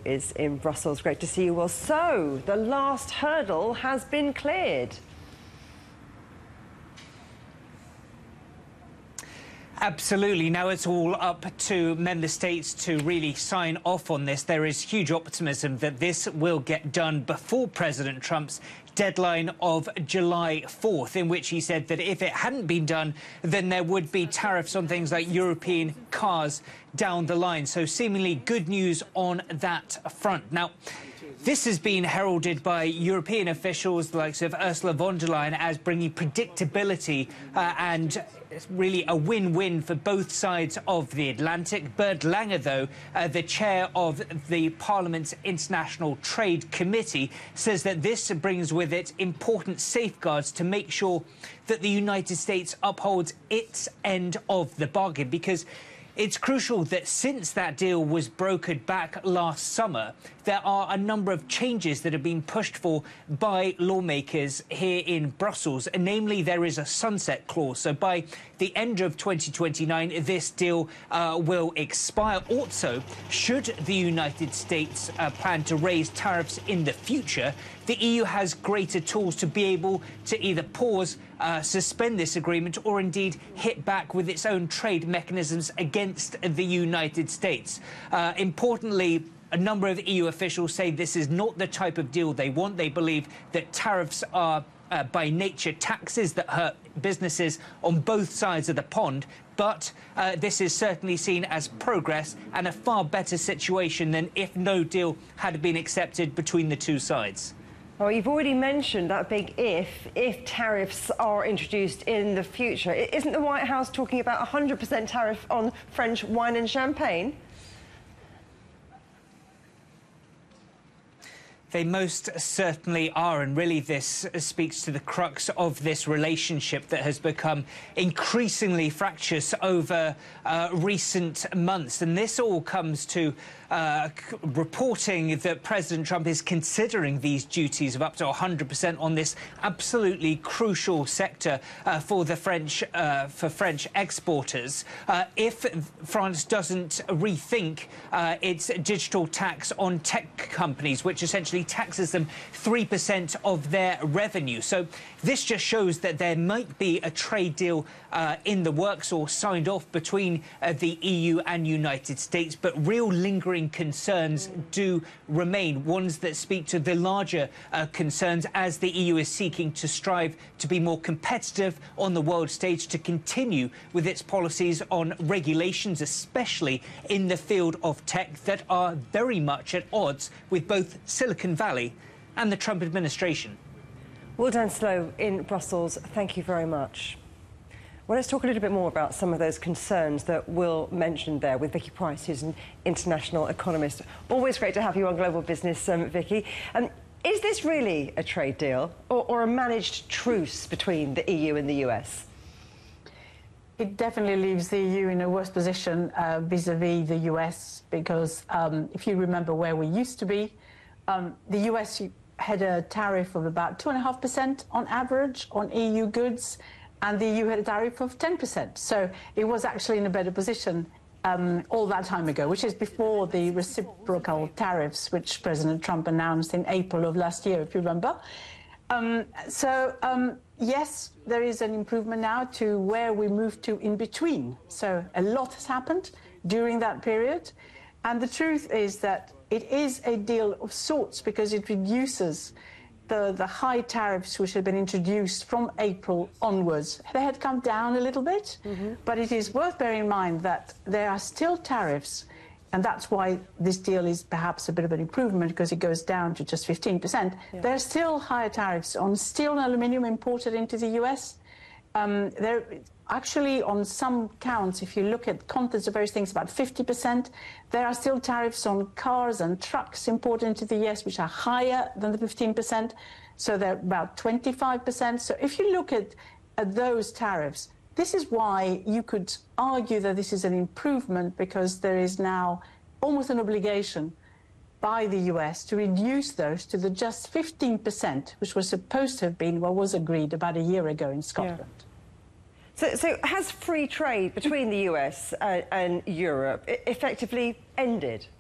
is in Brussels. Great to see you. Well, so the last hurdle has been cleared. Absolutely. Now it's all up to member states to really sign off on this. There is huge optimism that this will get done before President Trump's deadline of July 4th, in which he said that if it hadn't been done, then there would be tariffs on things like European cars down the line. So seemingly good news on that front. Now, this has been heralded by European officials, the likes of Ursula von der Leyen, as bringing predictability and really a win-win for both sides of the Atlantic. Bernd Lange, though, the chair of the Parliament's International Trade Committee, says that this brings with it important safeguards to make sure that the United States upholds its end of the bargain, because it's crucial that since that deal was brokered back last summer, there are a number of changes that have been pushed for by lawmakers here in Brussels. Namely, there is a sunset clause. So by the end of 2029, this deal will expire. Also, should the United States plan to raise tariffs in the future, the EU has greater tools to be able to either pause, suspend this agreement, or indeed hit back with its own trade mechanisms against the United States. Importantly, a number of EU officials say this is not the type of deal they want. They believe that tariffs are by nature taxes that hurt businesses on both sides of the pond. But this is certainly seen as progress and a far better situation than if no deal had been accepted between the two sides. Well, you've already mentioned that big if tariffs are introduced in the future. Isn't the White House talking about 100% tariff on French wine and champagne? They most certainly are, and really this speaks to the crux of this relationship that has become increasingly fractious over recent months. And this all comes to reporting that President Trump is considering these duties of up to 100% on this absolutely crucial sector for French exporters. If France doesn't rethink its digital tax on tech companies, which essentially taxes them 3% of their revenue. So this just shows that there might be a trade deal in the works or signed off between the EU and United States, but real lingering concerns do remain, ones that speak to the larger concerns as the EU is seeking to strive to be more competitive on the world stage, to continue with its policies on regulations, especially in the field of tech, that are very much at odds with both Silicon Valley and the Trump administration. Well done, Slow in Brussels. Thank you very much. Well, let's talk a little bit more about some of those concerns that Will mentioned there with Vicky Pryce, who's an international economist. Always great to have you on Global Business, Vicky. Is this really a trade deal or a managed truce between the EU and the US? It definitely leaves the EU in a worse position vis-à-vis the US, because if you remember where we used to be, the US had a tariff of about 2.5% on average on EU goods, and the EU had a tariff of 10%. So it was actually in a better position all that time ago, which is before the reciprocal tariffs, which President Trump announced in April of last year, if you remember. Yes, there is an improvement now to where we moved to in between. So a lot has happened during that period. And the truth is that it is a deal of sorts, because it reduces the high tariffs which had been introduced from April onwards. They had come down a little bit, but it is worth bearing in mind that there are still tariffs, and that's why this deal is perhaps a bit of an improvement, because it goes down to just 15%. Yeah. There are still higher tariffs on steel and aluminium imported into the US. Actually, on some counts, if you look at contents of various things, about 50%, there are still tariffs on cars and trucks imported into the US, which are higher than the 15%. So they're about 25%. So if you look at those tariffs, this is why you could argue that this is an improvement, because there is now almost an obligation by the US to reduce those to the just 15%, which was supposed to have been what was agreed about a year ago in Scotland. Yeah. So has free trade between the US and Europe effectively ended?